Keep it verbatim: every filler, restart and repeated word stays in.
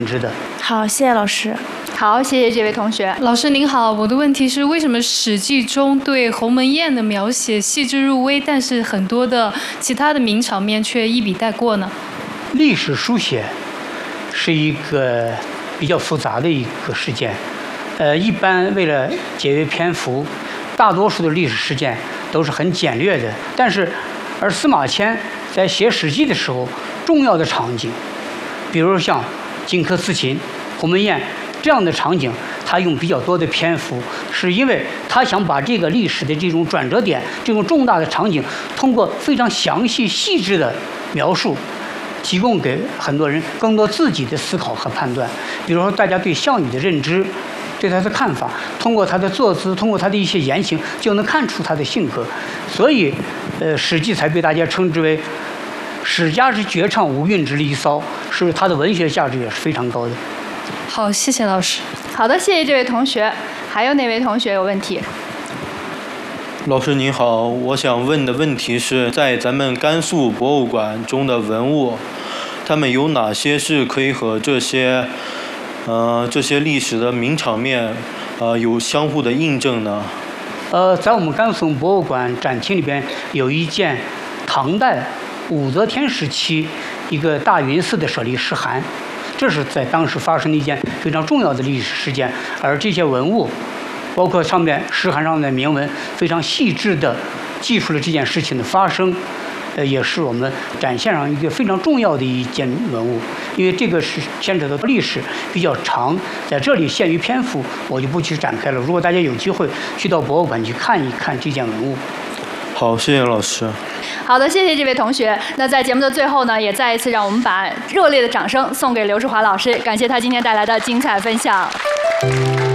知的。 好，谢谢老师。 好，谢谢这位同学。 老师您好，我的问题是为什么《史记》中对鸿门宴的描写细致入微，但是很多的其他的名场面却一笔带过呢？ 历史书写是一个比较复杂的一个事件，呃，一般为了节约篇幅，大多数的历史事件都是很简略的。但是，而司马迁在写《史记》的时候，重要的场景，比如像荆轲刺秦、鸿门宴这样的场景，他用比较多的篇幅，是因为他想把这个历史的这种转折点、这种重大的场景，通过非常详细细致的描述，提供给很多人更多自己的思考和判断。比如说，大家对项羽的认知，对他的看法，通过他的坐姿，通过他的一些言行，就能看出他的性格。所以，呃，《史记》才被大家称之为史家之绝唱，无韵之离骚，是它的文学价值也是非常高的。 好，谢谢老师。 好的，谢谢这位同学。还有哪位同学有问题？ 老师您好，我想问的问题是在咱们甘肃博物馆中的文物，它们有哪些是可以和这些，呃，这些历史的名场面，呃，有相互的印证呢？ 呃，在我们甘肃博物馆展厅里边有一件唐代武则天时期一个大云寺的舍利石函，这是在当时发生的一件非常重要的历史事件，而这些文物，包括上面石函上的铭文，非常细致地记述了这件事情的发生，呃，也是我们展现上一个非常重要的一件文物。因为这个是牵扯到历史比较长，在这里限于篇幅，我就不去展开了。如果大家有机会去到博物馆去看一看这件文物。 好，谢谢老师。 好的，谢谢这位同学。那在节目的最后呢，也再一次让我们把热烈的掌声送给刘志华老师，感谢他今天带来的精彩分享。